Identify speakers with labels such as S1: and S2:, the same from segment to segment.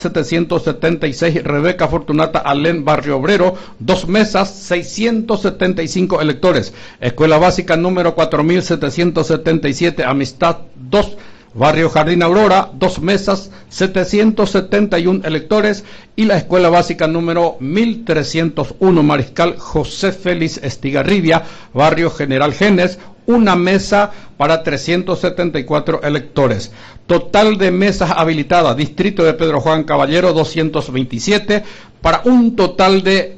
S1: 776, Rebeca Fortunata Alén, Barrio Obrero, 2 mesas, 675 electores. Escuela Básica número 4777, Amistad 2, Barrio Jardín Aurora, 2 mesas, 771 electores. Y la Escuela Básica número 1301, Mariscal José Félix Estigarribia, Barrio General Genes, 1 mesa para 374 electores. Total de mesas habilitadas, Distrito de Pedro Juan Caballero, 227, para un total de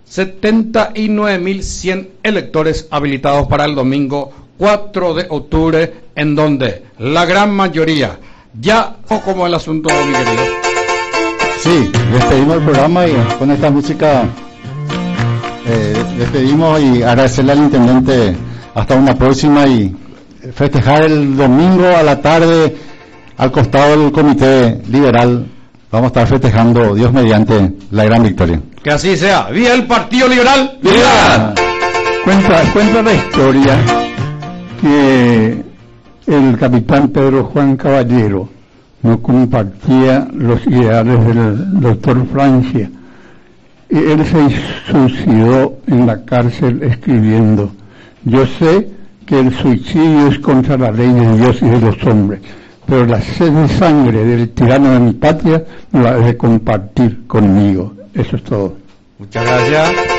S1: 79.100 electores habilitados para el domingo 4 de octubre, en donde la gran mayoría, ya como el asunto, mi querido.
S2: Sí, despedimos el programa y con esta música despedimos y agradecerle al intendente. Hasta una próxima y festejar el domingo a la tarde al costado del Comité Liberal. Vamos a estar festejando, Dios mediante, la gran victoria.
S1: Que así sea. ¡Viva el Partido Liberal! ¡Viva!
S3: Cuenta la historia que el capitán Pedro Juan Caballero no compartía los ideales del doctor Francia y él se suicidó en la cárcel escribiendo: yo sé que el suicidio es contra la ley de Dios y de los hombres, pero la sed de sangre del tirano de mi patria no la debe compartir conmigo. Eso es todo.
S1: Muchas gracias.